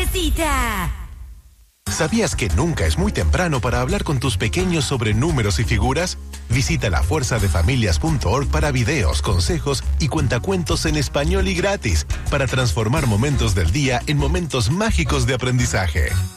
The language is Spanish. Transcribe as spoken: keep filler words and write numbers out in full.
necesita. ¿Sabías que nunca es muy temprano para hablar con tus pequeños sobre números y figuras? Visita la fuerza de familias punto org para videos, consejos y cuentacuentos en español y gratis para transformar momentos del día en momentos mágicos de aprendizaje.